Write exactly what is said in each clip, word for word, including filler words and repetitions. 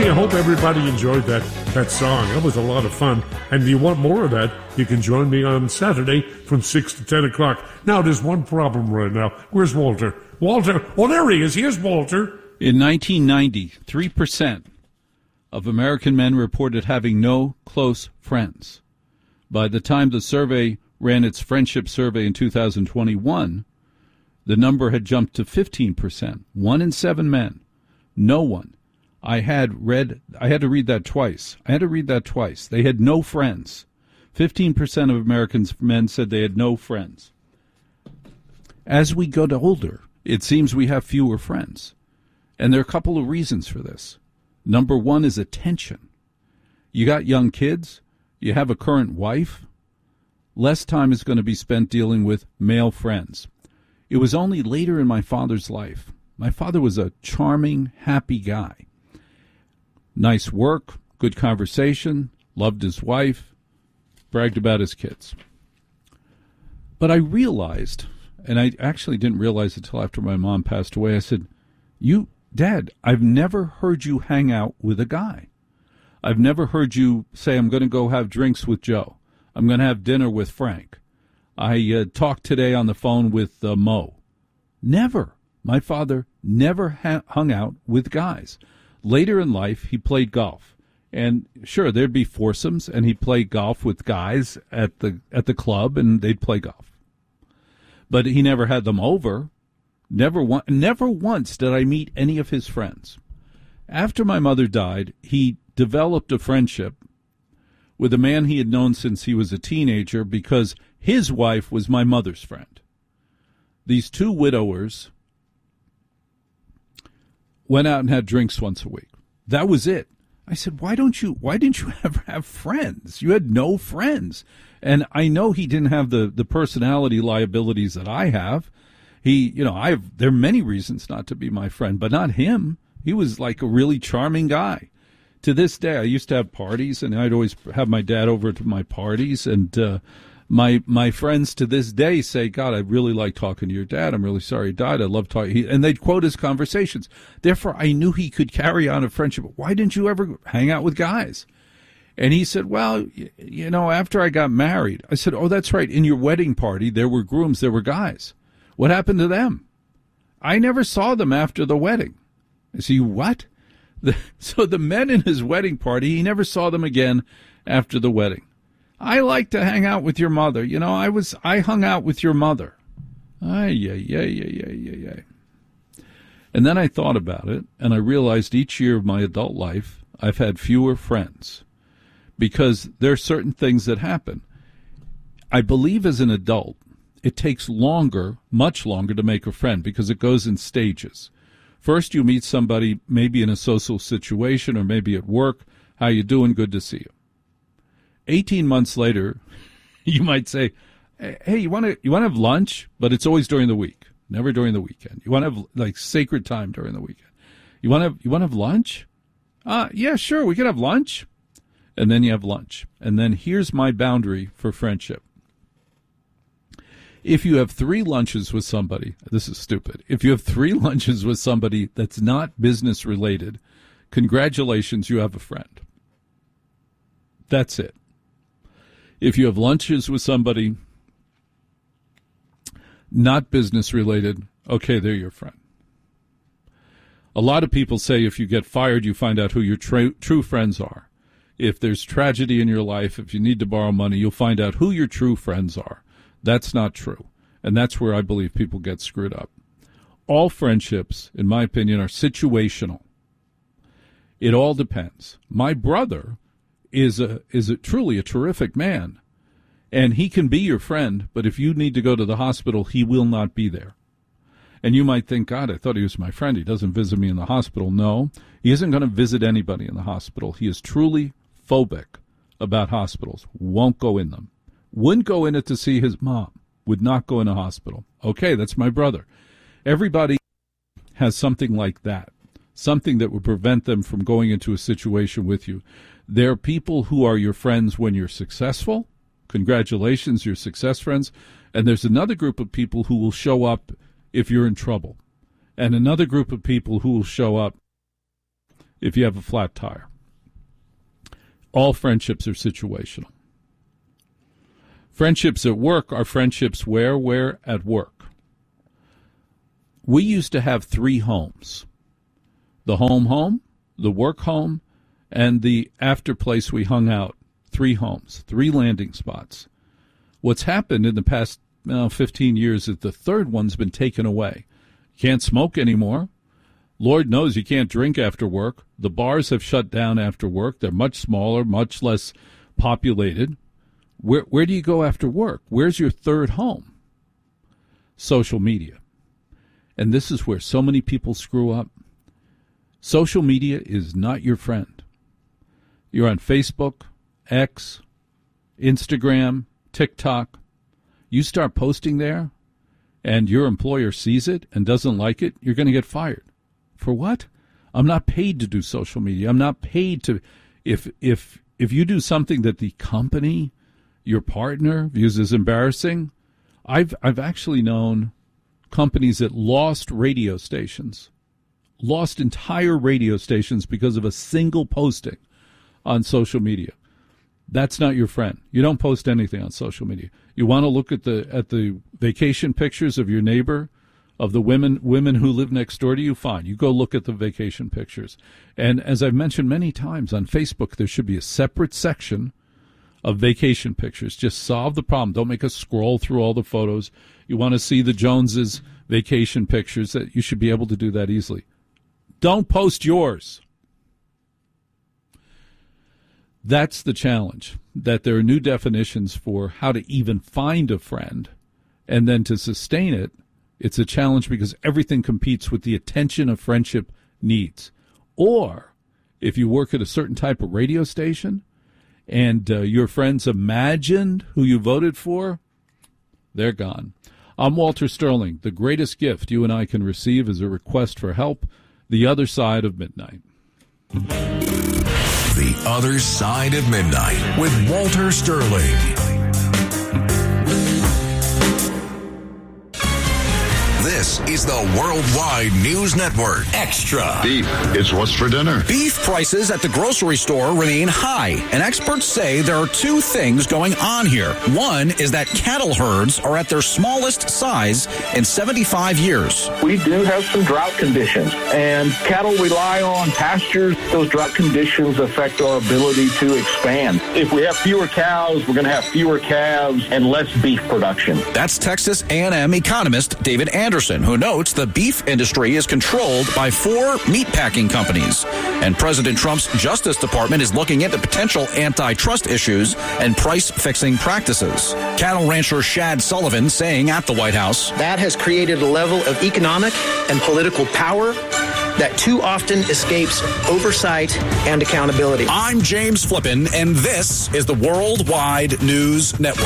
Gee, I hope everybody enjoyed that, that song. That was a lot of fun. And if you want more of that, you can join me on Saturday from six to ten o'clock. Now, there's one problem right now. Where's Walter? Walter? Oh, there he is. Here's Walter. In nineteen ninety, three percent of American men reported having no close friends. By the time the survey ran its friendship survey in two thousand twenty-one, the number had jumped to fifteen percent. One in seven men. No one. I had read, I had to read that twice. I had to read that twice. They had no friends. fifteen percent of Americans men said they had no friends. As we get older, it seems we have fewer friends. And there are a couple of reasons for this. Number one is attention. You got young kids, you have a current wife, less time is going to be spent dealing with male friends. It was only later in my father's life. My father was a charming, happy guy. Nice work, good conversation, loved his wife, bragged about his kids. But I realized, and I actually didn't realize it until after my mom passed away, I said, you, Dad, I've never heard you hang out with a guy. I've never heard you say, I'm going to go have drinks with Joe. I'm going to have dinner with Frank. I uh, talked today on the phone with uh, Mo. Never. My father never ha- hung out with guys. Later in life, he played golf. And sure, there'd be foursomes, and he'd play golf with guys at the at the club, and they'd play golf. But he never had them over. Never, one, never once did I meet any of his friends. After my mother died, he developed a friendship with a man he had known since he was a teenager because his wife was my mother's friend. These two widowers went out and had drinks once a week. That was it. I said, why don't you, why didn't you ever have friends? You had no friends. And I know he didn't have the, the personality liabilities that I have. He, you know, I have, there are many reasons not to be my friend, but not him. He was like a really charming guy. To this day, I used to have parties, and I'd always have my dad over to my parties, and uh, my my friends to this day say, God, I really like talking to your dad. I'm really sorry he died. I love talking. He, and they'd quote his conversations. Therefore, I knew he could carry on a friendship. Why didn't you ever hang out with guys? And he said, well, you know, after I got married, I said, oh, that's right. In your wedding party, there were grooms, there were guys. What happened to them? I never saw them after the wedding. I see, what? The, so the men in his wedding party, he never saw them again after the wedding. I like to hang out with your mother. You know, I was I hung out with your mother. Ay, ay, ay, ay, ay, ay, ay. And then I thought about it, and I realized each year of my adult life, I've had fewer friends because there are certain things that happen. I believe as an adult, it takes longer, much longer, to make a friend because it goes in stages. First, you meet somebody maybe in a social situation or maybe at work. How you doing? Good to see you. Eighteen months later, you might say, "Hey, you want to you want to have lunch?" But it's always during the week, never during the weekend. You want to have like sacred time during the weekend. You want to have, you want to have lunch? Uh, yeah, sure, we could have lunch. And then you have lunch. And then here's my boundary for friendship. If you have three lunches with somebody, this is stupid. If you have three lunches with somebody that's not business related, congratulations, you have a friend. That's it. If you have lunches with somebody not business related, okay, they're your friend. A lot of people say if you get fired, you find out who your tra- true friends are. If there's tragedy in your life, if you need to borrow money, you'll find out who your true friends are. That's not true. And that's where I believe people get screwed up. All friendships, in my opinion, are situational. It all depends. My brother is a is a, truly a terrific man, and he can be your friend, but if you need to go to the hospital, he will not be there. And you might think, God, I thought he was my friend. He doesn't visit me in the hospital. No, he isn't going to visit anybody in the hospital. He is truly phobic about hospitals, won't go in them. Wouldn't go in it to see his mom, would not go in a hospital. Okay, that's my brother. Everybody has something like that, something that would prevent them from going into a situation with you. There are people who are your friends when you're successful. Congratulations, you're success friends. And there's another group of people who will show up if you're in trouble. And another group of people who will show up if you have a flat tire. All friendships are situational. Friendships at work are friendships where? Where? At work. We used to have three homes. The home home, the work home, and the after place we hung out. Three homes, three landing spots. What's happened in the past well, fifteen years is the third one's been taken away. You can't smoke anymore. Lord knows you can't drink after work. The bars have shut down after work. They're much smaller, much less populated. Where where do you go after work? Where's your third home? Social media. And this is where so many people screw up. Social media is not your friend. You're on Facebook, X, Instagram, TikTok. You start posting there, and your employer sees it and doesn't like it, you're going to get fired. For what? I'm not paid to do social media. I'm not paid to, if if if you do something that the company, your partner, views as embarrassing, I've I've actually known companies that lost radio stations, lost entire radio stations because of a single posting on social media. That's not your friend. You don't post anything on social media. You want to look at the at the vacation pictures of your neighbor, of the women women who live next door to you, fine. You go look at the vacation pictures. And as I've mentioned many times on Facebook, there should be a separate section of vacation pictures. Just solve the problem. Don't make us scroll through all the photos. You want to see the Joneses' vacation pictures, that you should be able to do that easily. Don't post yours. That's the challenge, that there are new definitions for how to even find a friend, and then to sustain it, it's a challenge because everything competes with the attention a friendship needs. Or if you work at a certain type of radio station and uh, your friends imagined who you voted for, they're gone. I'm Walter Sterling. The greatest gift you and I can receive is a request for help. The Other Side of Midnight. The Other Side of Midnight with Walter Sterling. This is the Worldwide News Network Extra. Beef is what's for dinner. Beef prices at the grocery store remain high, and experts say there are two things going on here. One is that cattle herds are at their smallest size in seventy-five years. We do have some drought conditions, and cattle rely on pastures. Those drought conditions affect our ability to expand. If we have fewer cows, we're going to have fewer calves and less beef production. That's Texas A and M economist David Anderson, who notes the beef industry is controlled by four meatpacking companies. And President Trump's Justice Department is looking into potential antitrust issues and price-fixing practices. Cattle rancher Shad Sullivan saying at the White House, that has created a level of economic and political power that too often escapes oversight and accountability. I'm James Flippin, and this is the Worldwide News Network.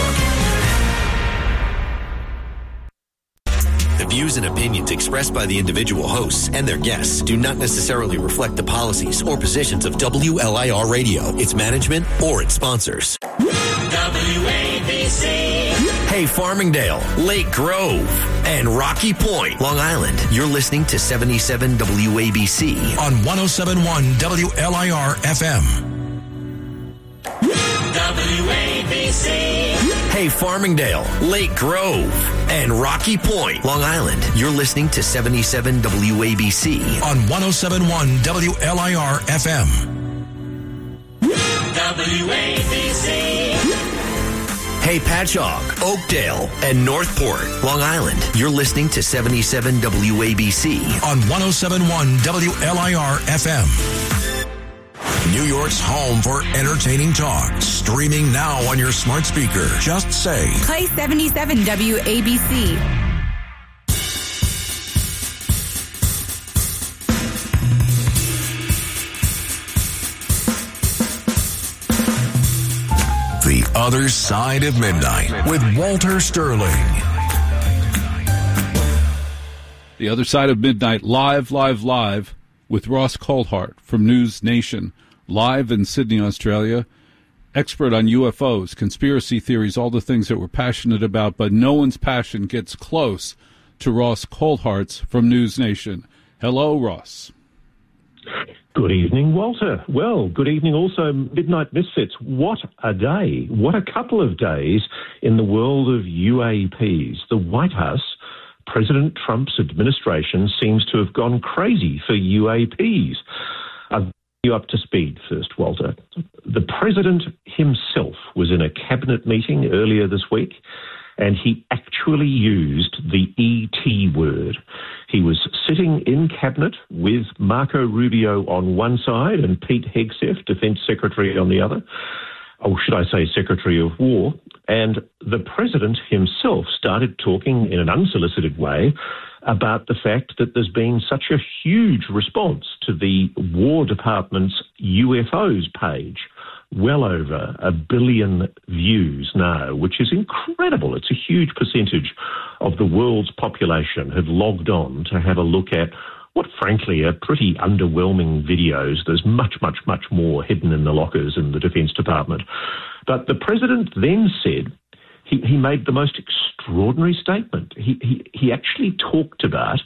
The views and opinions expressed by the individual hosts and their guests do not necessarily reflect the policies or positions of W L I R Radio, its management, or its sponsors. W A B C. Hey, Farmingdale, Lake Grove, and Rocky Point, Long Island. You're listening to seventy-seven W A B C on one oh seven point one W L I R F M. W A B C. Hey, Farmingdale, Lake Grove, and Rocky Point, Long Island. You're listening to seventy-seven W A B C on one oh seven point one W L I R F M. W A B C. Hey, Patchogue, Oakdale, and Northport, Long Island. You're listening to seventy-seven W A B C on one oh seven point one W L I R F M. New York's home for entertaining talk. Streaming now on your smart speaker. Just say, play seventy-seven W A B C. The Other Side of Midnight with Walter Sterling. The Other Side of Midnight, live, live, live with Ross Coulthart from News Nation, live in Sydney, Australia. Expert on U F Os, conspiracy theories, all the things that we're passionate about, but no one's passion gets close to Ross Coulthart's from News Nation. Hello, Ross. Good evening, Walter. Well, good evening also, Midnight Misfits. What a day. What a couple of days in the world of U A Ps. The White House, President Trump's administration, seems to have gone crazy for U A Ps. I'll bring you up to speed first, Walter. The President himself was in a cabinet meeting earlier this week, and he actually used the E T word. He was sitting in cabinet with Marco Rubio on one side and Pete Hegseth, Defence Secretary, on the other, or should I say Secretary of War, and the President himself started talking in an unsolicited way about the fact that there's been such a huge response to the War Department's U F Os page. Well over a billion views now, which is incredible. It's a huge percentage of the world's population have logged on to have a look at what, frankly, are pretty underwhelming videos. There's much, much, much more hidden in the lockers in the Defence Department. But the President then said he, he made the most extraordinary statement. He, he, he actually talked about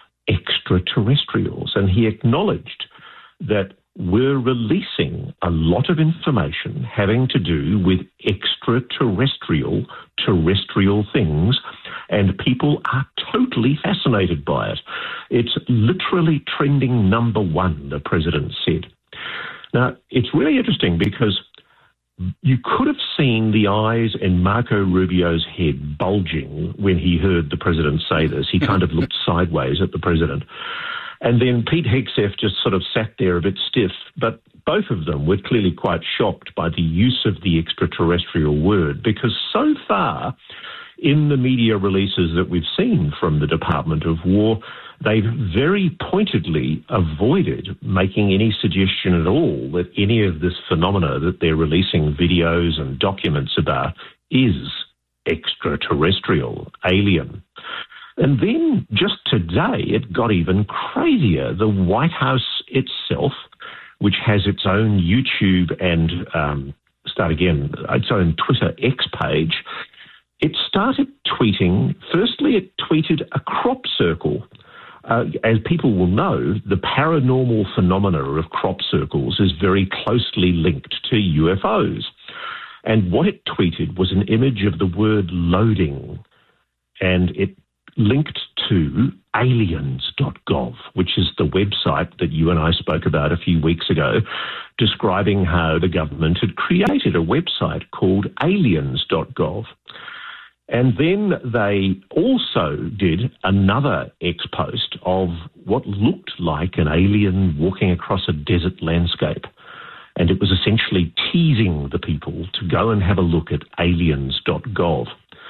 extraterrestrials, and he acknowledged that we're releasing a lot of information having to do with extraterrestrial, terrestrial things, and people are totally fascinated by it. It's literally trending number one, the President said. Now, it's really interesting because you could have seen the eyes in Marco Rubio's head bulging when he heard the President say this. He kind of looked sideways at the President. And then Pete Hegseth just sort of sat there a bit stiff, but both of them were clearly quite shocked by the use of the extraterrestrial word, because so far in the media releases that we've seen from the Department of War, they've very pointedly avoided making any suggestion at all that any of this phenomena that they're releasing videos and documents about is extraterrestrial, alien. And then just today, it got even crazier. The White House itself, which has its own YouTube and, um, start again, its own Twitter X page, it started tweeting. Firstly, it tweeted a crop circle. Uh, as people will know, the paranormal phenomena of crop circles is very closely linked to U F Os. And what it tweeted was an image of the word loading, and it linked to aliens dot gov, which is the website that you and I spoke about a few weeks ago, describing how the government had created a website called aliens dot gov. And then they also did another X post of what looked like an alien walking across a desert landscape. And it was essentially teasing the people to go and have a look at aliens dot gov.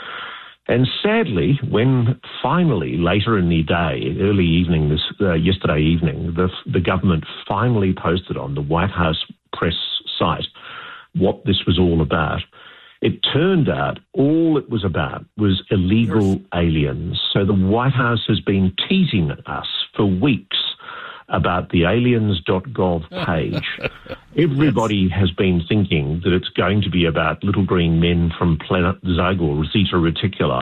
And sadly, when finally, later in the day, early evening, this uh, yesterday evening, the, the government finally posted on the White House press site what this was all about, it turned out all it was about was illegal aliens. So the White House has been teasing us for weeks about the aliens dot gov page. Everybody has been thinking that it's going to be about little green men from planet Zygor, Zeta Reticuli.